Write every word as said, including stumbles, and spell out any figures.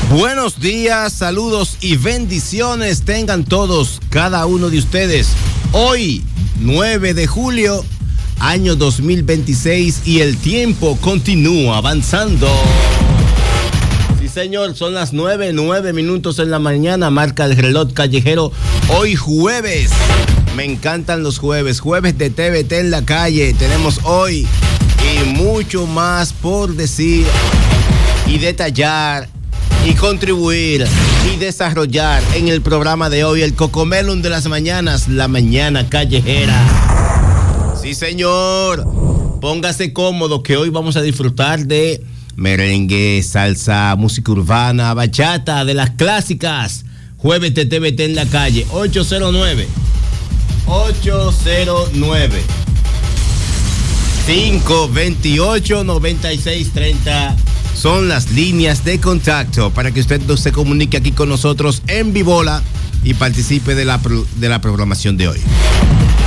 Buenos días, saludos y bendiciones tengan todos, cada uno de ustedes. Hoy, nueve de julio, año dos mil veintiséis, y el tiempo continúa avanzando. Sí, señor, son las nueve, nueve minutos en la mañana, marca el reloj callejero. Hoy jueves, me encantan los jueves, jueves de T V T en la calle. Tenemos hoy y mucho más por decir y detallar y contribuir y desarrollar en el programa de hoy, el Cocomelon de las mañanas, la mañana callejera. Sí, señor, póngase cómodo que hoy vamos a disfrutar de merengue, salsa, música urbana, bachata, de las clásicas. Jueves de T V T en la calle, ocho cero nueve, cinco dos ocho, nueve seis tres cero. Son las líneas de contacto para que usted se comunique aquí con nosotros en Vivola y participe de la, de la programación de hoy.